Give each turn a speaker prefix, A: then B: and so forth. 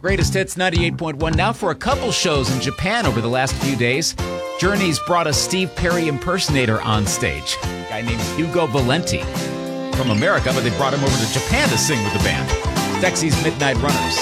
A: Greatest Hits 98.1. Now for a couple shows in Japan over the last few days. Journey's brought a Steve Perry impersonator on stage. A guy named Hugo Valenti from America, but they brought him over to Japan to sing with the band. Dexy's Midnight Runners.